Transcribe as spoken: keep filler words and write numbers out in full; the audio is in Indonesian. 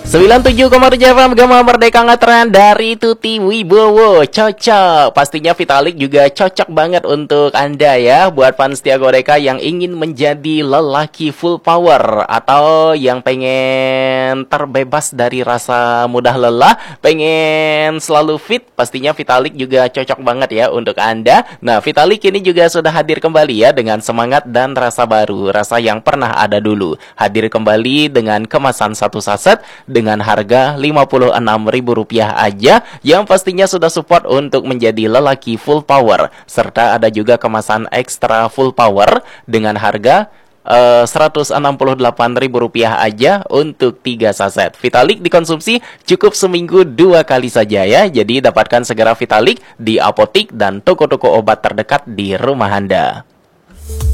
sembilan puluh tujuh koma tujuh F M Gema Merdeka Ngetren dari Tuti Wibowo. Cocok. Pastinya Vitalik juga cocok banget untuk Anda ya. Buat fans Setia Godeka yang ingin menjadi lelaki full power, atau yang pengen terbebas dari rasa mudah lelah, pengen selalu fit, pastinya Vitalik juga cocok banget ya untuk Anda. Nah, Vitalik ini juga sudah hadir kembali ya dengan semangat dan rasa baru, rasa yang pernah ada dulu. Hadir kembali dengan kemasan satu saset dengan harga lima puluh enam ribu rupiah aja, yang pastinya sudah support untuk menjadi lelaki full power. Serta ada juga kemasan ekstra full power dengan harga Uh, seratus enam puluh delapan ribu rupiah aja untuk tiga saset. Vitalik dikonsumsi cukup seminggu dua kali saja ya. Jadi dapatkan segera Vitalik di apotik dan toko-toko obat terdekat di rumah Anda.